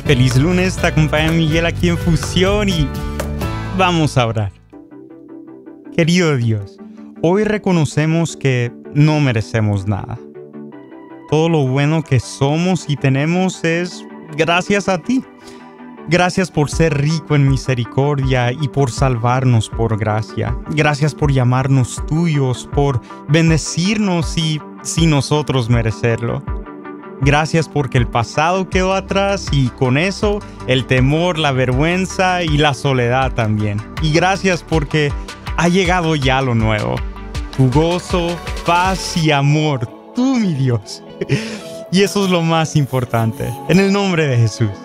Feliz lunes, te acompaña Miguel aquí en Fusión y vamos a orar. Querido Dios, hoy reconocemos que no merecemos nada. Todo lo bueno que somos y tenemos es gracias a ti. Gracias por ser rico en misericordia y por salvarnos por gracia. Gracias por llamarnos tuyos, por bendecirnos y sin nosotros merecerlo. Gracias porque el pasado quedó atrás y con eso el temor, la vergüenza y la soledad también. Y gracias porque ha llegado ya lo nuevo. Tu gozo, paz y amor. Tú, mi Dios. Y eso es lo más importante. En el nombre de Jesús.